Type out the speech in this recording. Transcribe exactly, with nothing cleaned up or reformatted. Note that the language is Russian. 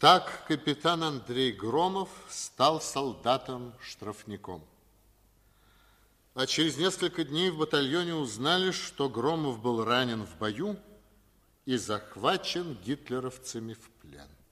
Так капитан Андрей Громов стал солдатом-штрафником. А через несколько дней в батальоне узнали, что Громов был ранен в бою и захвачен гитлеровцами в плен.